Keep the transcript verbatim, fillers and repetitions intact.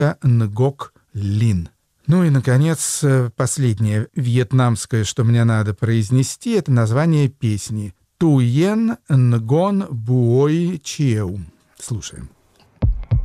Нгок Лин. Ну и, наконец, последнее вьетнамское, что мне надо произнести, это название песни. Туен Нгон Буой Чеу. Слушаем.